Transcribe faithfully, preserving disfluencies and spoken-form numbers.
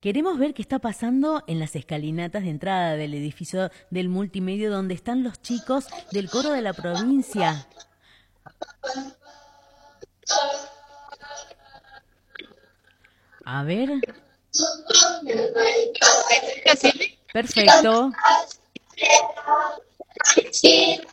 Queremos ver qué está pasando en las escalinatas de entrada del edificio del multimedio donde están los chicos del coro de la provincia. A ver, perfecto.